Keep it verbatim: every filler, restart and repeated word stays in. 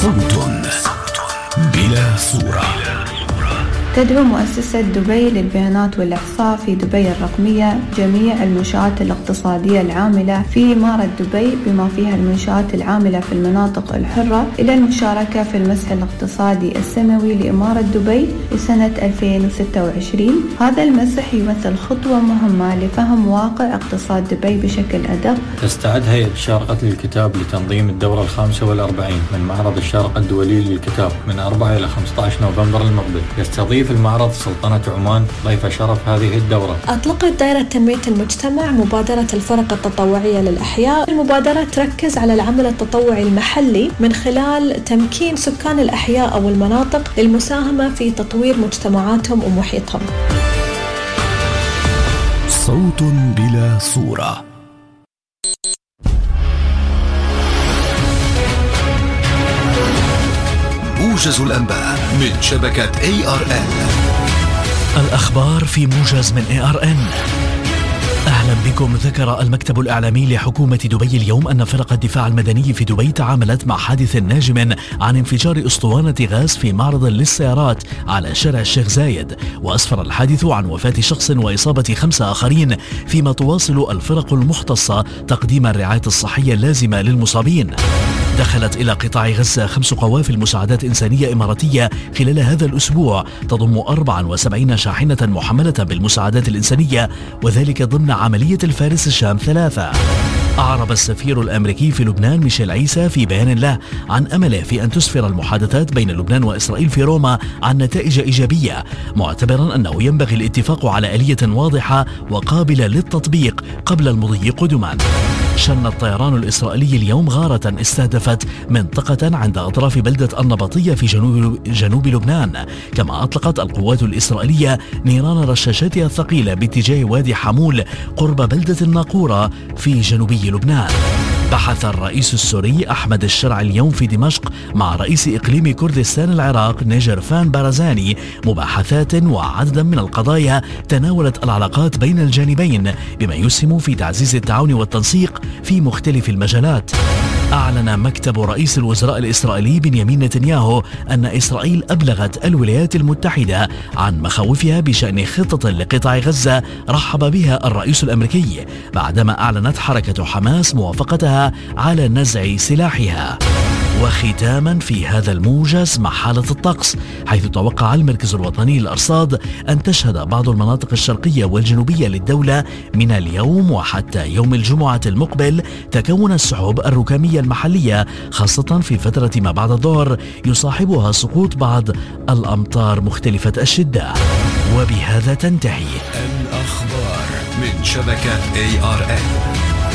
صوت بلا صورة. تدعو مؤسسة دبي للبيانات والإحصاء في دبي الرقمية جميع المنشآت الاقتصادية العاملة في إمارة دبي بما فيها المنشآت العاملة في المناطق الحرة إلى المشاركة في المسح الاقتصادي السنوي لإمارة دبي لسنة ألفين وستة وعشرين. هذا المسح يمثل خطوة مهمة لفهم واقع اقتصاد دبي بشكل أدق. تستعد هيئة الشارقة للكتاب لتنظيم الدورة الخامسة والأربعين من معرض الشارقة الدولي للكتاب من أربعة إلى خمسة عشر نوفمبر المقبل. يستضيف في المعرض سلطنة عمان ضيف شرف هذه الدورة. أطلقت دائرة تنمية المجتمع مبادرة الفرق التطوعية للأحياء. المبادرة تركز على العمل التطوعي المحلي من خلال تمكين سكان الأحياء أو المناطق للمساهمة في تطوير مجتمعاتهم ومحيطهم. صوت بلا صورة. موجز الأنباء من شبكة إيه آر إن. الأخبار في موجز من إيه آر إن. أهلا بكم. ذكر المكتب الإعلامي لحكومة دبي اليوم أن فرق الدفاع المدني في دبي تعاملت مع حادث ناجم عن انفجار أسطوانة غاز في معرض للسيارات على شارع الشيخ زايد، وأسفر الحادث عن وفاة شخص وإصابة خمسة آخرين، فيما تواصل الفرق المختصة تقديم الرعاية الصحية اللازمة للمصابين. دخلت إلى قطاع غزة خمس قوافل مساعدات إنسانية إماراتية خلال هذا الأسبوع تضم أربعة وسبعين شاحنة محملة بالمساعدات الإنسانية، وذلك ضمن عملية الفارس الشام ثلاثة. أعرب السفير الأمريكي في لبنان ميشيل عيسى في بيان له عن أمله في أن تسفر المحادثات بين لبنان وإسرائيل في روما عن نتائج إيجابية، معتبرا أنه ينبغي الاتفاق على آلية واضحة وقابلة للتطبيق قبل المضي قدما. شن الطيران الإسرائيلي اليوم غارة استهدفت منطقة عند أطراف بلدة النبطية في جنوب, جنوب لبنان، كما أطلقت القوات الإسرائيلية نيران رشاشاتها الثقيلة باتجاه وادي حمول قرب بلدة الناقورة في جنوبي لبنان. بحث الرئيس السوري أحمد الشرع اليوم في دمشق مع رئيس إقليم كردستان العراق نيجرفان بارزاني مباحثات وعددا من القضايا تناولت العلاقات بين الجانبين، بما يسهم في تعزيز التعاون والتنسيق في مختلف المجالات. أعلن مكتب رئيس الوزراء الإسرائيلي بنيامين نتنياهو أن إسرائيل أبلغت الولايات المتحدة عن مخاوفها بشأن خطة لقطاع غزة رحب بها الرئيس الأمريكي، بعدما أعلنت حركة حماس موافقتها على نزع سلاحها. وختاما في هذا الموجز مع حالة الطقس، حيث توقع المركز الوطني للأرصاد أن تشهد بعض المناطق الشرقية والجنوبية للدولة من اليوم وحتى يوم الجمعة المقبل تكون السحب الركامية المحلية، خاصة في فترة ما بعد الظهر يصاحبها سقوط بعض الأمطار مختلفة الشدة. وبهذا تنتهي الأخبار من شبكة إيه آر إن.